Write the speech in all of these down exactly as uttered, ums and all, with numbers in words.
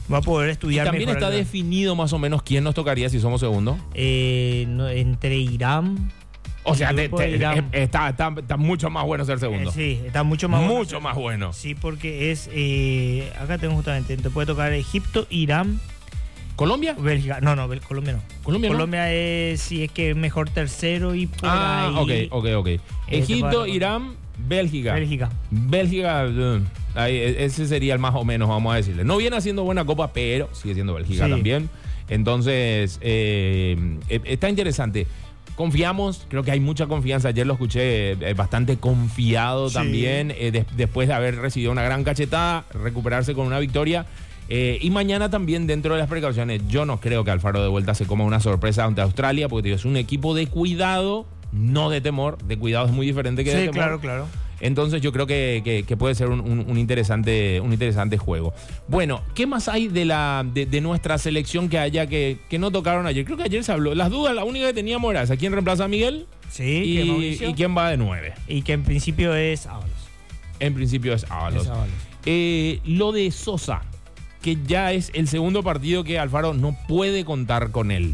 Va a poder estudiar y también mejor está el- definido más o menos quién nos tocaría si somos segundo. Eh, no, entre Irán. O sea, el te- grupo te- de Irán. eh, está, está, está mucho más bueno ser segundo. Eh, sí, está mucho más bueno. Mucho más bueno. Sí, porque es. Eh, acá tengo justamente. Te puede tocar Egipto, Irán, ¿Colombia? Bélgica. No, no, Bel- Colombia no. ¿Colombia no? Colombia es si es que es mejor tercero y por Ah, ahí. ok, ok, ok. Eh, Egipto, te puede- Irán, Bélgica. Bélgica. Bélgica, eh, ahí, e- ese sería el más o menos, vamos a decirle. No viene haciendo buena copa, pero sigue siendo Bélgica Sí. también. Entonces, eh, eh, está interesante. Confiamos, creo que hay mucha confianza. Ayer lo escuché eh, bastante confiado Sí. también, eh, des- después de haber recibido una gran cachetada, recuperarse con una victoria. Eh, y mañana también, dentro de las precauciones, yo no creo que Alfaro de vuelta se coma una sorpresa ante Australia, porque tío, es un equipo de cuidado, no de temor. De cuidado es muy diferente que de Sí, temor. claro, claro. Entonces yo creo que, que- que puede ser un, un- un interesante, un interesante juego. Bueno, ¿qué más hay de la de, de nuestra selección que haya que, que no tocaron ayer? Creo que ayer se habló. Las dudas, la única que teníamos era esa, ¿quién reemplaza a Miguel? Sí, que Y, Mauricio. y quién va de nueve. Y que en principio es Ábalos. En principio es Ábalos. Es Ábalos. Eh, lo de Sosa, que ya es el segundo partido que Alfaro no puede contar con él.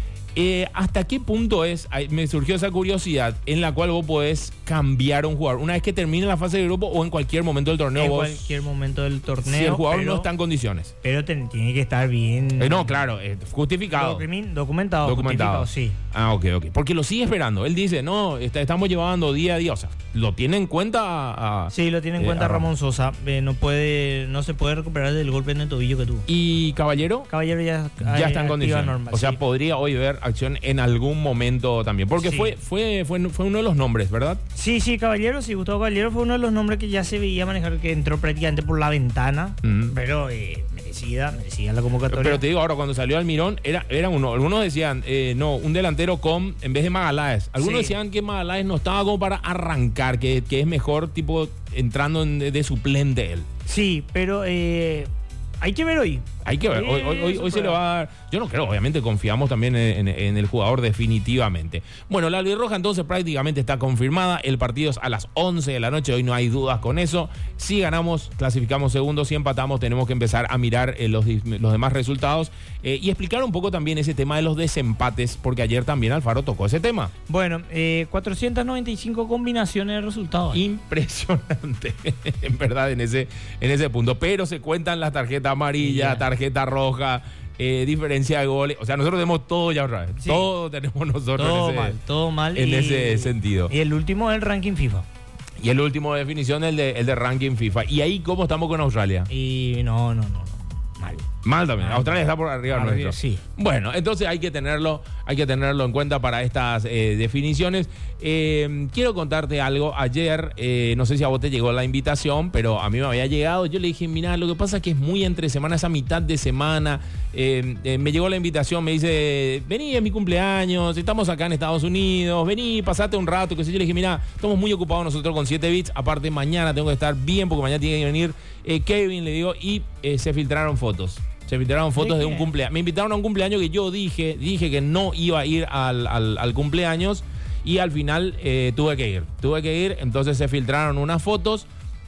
Eh, ¿Hasta qué punto es? Ay, me surgió esa curiosidad en la cual vos podés cambiar a un jugador una vez que termine la fase de grupo o en cualquier momento del torneo. En vos, cualquier momento del torneo. si el jugador pero, no está en condiciones. Pero ten- tiene que estar bien. Eh, no, claro, eh, justificado. Documin- documentado. Documentado. justificado, sí. Ah, ok, ok. Porque lo sigue esperando. Él dice, no, está- estamos llevando día a día. O sea, lo tiene en cuenta a- a- Sí, lo tiene en eh, cuenta a Ramón Sosa. Eh, no puede, no se puede recuperar del golpe en el tobillo que tuvo. ¿Y Caballero? Caballero ya, Ya está en condiciones. Normal, o sea, sí. podría hoy ver acción en algún momento también. Porque Sí. fue, fue, fue, fue uno de los nombres, ¿verdad? Sí, sí, Caballero, sí, Gustavo Caballero fue uno de los nombres que ya se veía manejar, que entró prácticamente por la ventana, Ujú. pero eh, merecida, merecida la convocatoria. Pero te digo, ahora cuando salió Almirón, era, era uno. Algunos decían, eh, no, un delantero con, en vez de Magaláes. Algunos Sí. decían que Magaláes no estaba como para arrancar, que, que es mejor, tipo, entrando en- de, de suplente él. Sí, pero eh, hay que ver hoy. Hay que ver, hoy, hoy, hoy, hoy se le va a dar. Yo no creo, obviamente confiamos también en, en- en el jugador definitivamente. Bueno, la albirroja entonces prácticamente está confirmada. El partido es a las once de la noche, hoy no hay dudas con eso. Si ganamos, clasificamos segundos. Si empatamos, tenemos que empezar a mirar eh, los, dis- los demás resultados eh, y explicar un poco también ese tema de los desempates, porque ayer también Alfaro tocó ese tema. Bueno, eh, cuatrocientas noventa y cinco combinaciones de resultados. Impresionante, en verdad, en ese, en ese punto. Pero se cuentan las tarjetas amarillas, Ya. tarjeta roja, eh, diferencia de goles. O sea, nosotros tenemos todo ya otra vez. Sí. Todo tenemos nosotros todo en ese, mal, todo mal. en y- ese sentido. Y el último es el ranking FIFA. Y el último de definición, el de, el de ranking FIFA. ¿Y ahí cómo estamos con Australia? Y no, no, no, no. Mal. Mal también. Mal. Australia está por arriba Arriba, nuestro. sí. Bueno, entonces hay que tenerlo, hay que tenerlo en cuenta para estas eh, definiciones. Eh, quiero contarte algo. Ayer, eh, no sé si a vos te llegó la invitación, pero a mí me había llegado. Yo le dije, mira, lo que pasa es que es muy entre semana, esa mitad de semana. Eh, eh, me llegó la invitación, me dice, vení, es mi cumpleaños, estamos acá en Estados Unidos, vení, pasate un rato. Que sé yo. Yo le dije, mira, estamos muy ocupados nosotros con siete bits. Aparte, mañana tengo que estar bien porque mañana tiene que venir eh, Kevin, le digo, y eh, se filtraron fotos. Se filtraron fotos ¿De de, qué? un cumpleaños. Me invitaron a un cumpleaños que yo dije, dije que no iba a ir al, al- al cumpleaños y al final eh, tuve que ir. Tuve que ir, entonces se filtraron unas fotos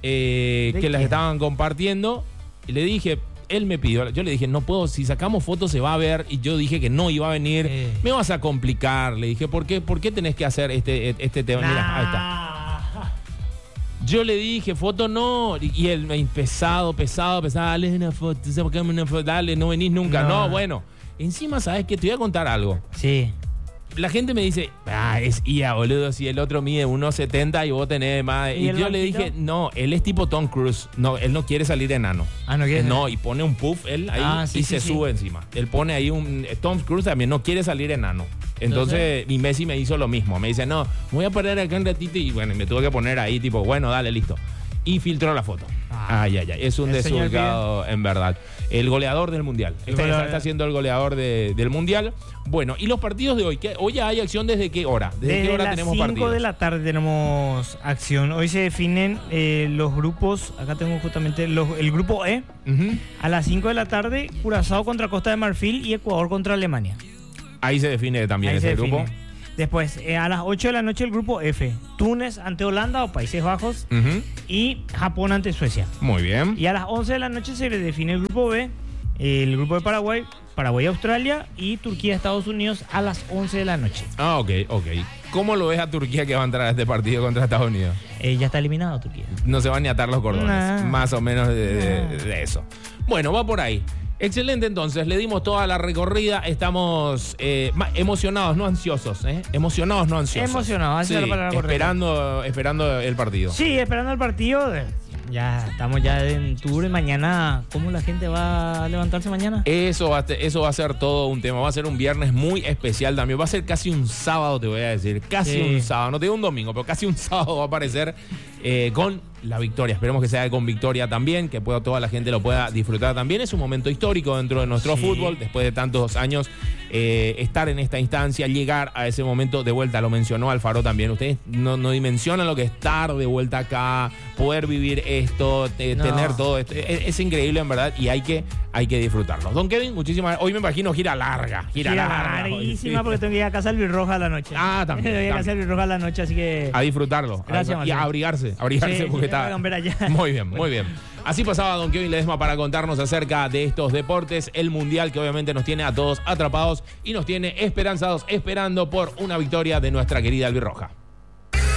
eh, ¿De que las quién? estaban compartiendo y le dije, él me pidió, yo le dije, no puedo, si sacamos fotos se va a ver y yo dije que no iba a venir, Eh. me vas a complicar. Le dije, ¿por qué, por qué tenés que hacer este, este tema? Mira, ahí está. Nah. Yo le dije, foto no. Y y él, me- pesado, pesado, pesado. Dale una foto, sacame una foto, dale, no venís nunca. No, No. bueno. Encima, ¿sabes qué? Te voy a contar algo. Sí. La gente me dice, ah, es I A, boludo, si el otro mide uno setenta y vos tenés más. ¿Y Y, el yo le banquito? dije, no, él es tipo Tom Cruise. No, él no quiere salir enano. Ah, no quiere. No, y pone un puff él ahí Ah, sí, y sí, se sí. sube encima. Él pone ahí un... Tom Cruise también no quiere salir enano. Entonces, Entonces- mi Messi me hizo lo mismo. Me dice, no, me voy a poner acá un ratito y bueno, y me tuve que poner ahí tipo, bueno, dale, listo. Y filtró la foto. Ah. Ay, ay, ay. Es un El señor desubicado, en verdad. El goleador del Mundial. El Está, goleador. está siendo el goleador de- del Mundial. Bueno, y los partidos de hoy. ¿Qué? Hoy ya hay acción desde qué hora. ¿Desde, Desde qué hora las tenemos cinco partidos? de la tarde tenemos acción. Hoy se definen eh, los grupos. Acá tengo justamente los- el grupo E. Ujú. A las cinco de la tarde, Curazao contra Costa de Marfil y Ecuador contra Alemania. Ahí se define también Ahí ese se grupo. define. Después, eh, a las ocho de la noche, el grupo F. Túnez ante Holanda o Países Bajos Ujú. y Japón ante Suecia. Muy bien. Y a las once de la noche se le define el grupo B. El grupo de Paraguay, Paraguay-Australia y Turquía-Estados Unidos a las once de la noche. Ah, ok, ok. ¿Cómo lo ves a Turquía que va a entrar a este partido contra Estados Unidos? Eh, ya está eliminado Turquía. No se van ni a atar los cordones. Nah. Más o menos de, de- Nah. de eso. Bueno, va por ahí. Excelente, entonces. Le dimos toda la recorrida. Estamos eh, ma- emocionados, no ansiosos. ¿eh? Emocionados, no ansiosos. Emocionados, esa es la palabra correcta. esperando, esperando el partido. Sí, esperando el partido. eh, Ya estamos ya en tour y mañana. ¿Cómo la gente va a levantarse mañana? Eso va, a te- eso va a ser todo un tema. Va a ser un viernes muy especial también. Va a ser casi un sábado, te voy a decir. Casi Sí. un sábado. No te digo un domingo, pero casi un sábado va a aparecer eh, con la victoria. Esperemos que sea con victoria también, que pueda, toda la gente lo pueda disfrutar también. Es un momento histórico dentro de nuestro Sí. fútbol. Después de tantos años, eh, estar en esta instancia, llegar a ese momento de vuelta. Lo mencionó Alfaro también. Ustedes no, no dimensionan lo que es estar de vuelta acá, poder vivir esto, te- No. tener todo esto. Es, es increíble, en verdad, y hay que, hay que disfrutarlo. Don Kevin, muchísimas gracias. Hoy me imagino gira larga. Gira, Gira larga. hoy, larguísima sí. porque tengo que ir a casa al Birroja a la noche. Ah, también, Tengo que ir a casa también. al Birroja a la noche, así que. A disfrutarlo. Gracias, a, y a Marcelo. abrigarse. Abrigarse Sí, porque sí, está. hagan ver allá. Muy bien, muy bien. Así pasaba Don Kevin Ledesma para contarnos acerca de estos deportes, el mundial que obviamente nos tiene a todos atrapados y nos tiene esperanzados, esperando por una victoria de nuestra querida albirroja.